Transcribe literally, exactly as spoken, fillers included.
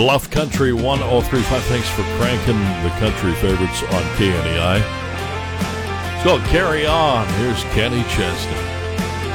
Bluff Country one oh three point five. Thanks for cranking the country favorites on K N E I. Let's go, Carry On. Here's Kenny Chesney.